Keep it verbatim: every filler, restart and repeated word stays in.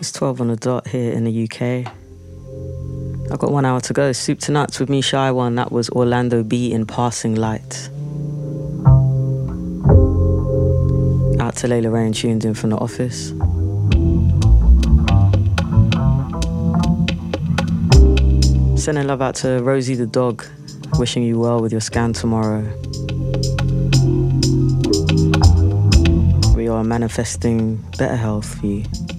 It's twelve on the dot here in the U K. I've got one hour to go. Soup to Nuts with me, Shy One. That was Orlando B in Passing Light. Out to Layla Rain, tuned in from the office. Sending love out to Rosie the dog. Wishing you well with your scan tomorrow. We are manifesting better health for you.